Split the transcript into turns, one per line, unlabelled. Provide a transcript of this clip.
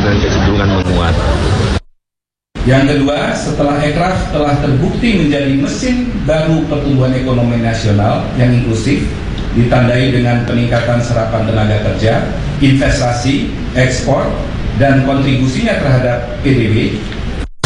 dengan kecenderungan menguat.
Yang kedua, setelah Ekraf telah terbukti menjadi mesin baru pertumbuhan ekonomi nasional yang inklusif, ditandai dengan peningkatan serapan tenaga kerja, investasi, ekspor, dan kontribusinya terhadap PDB,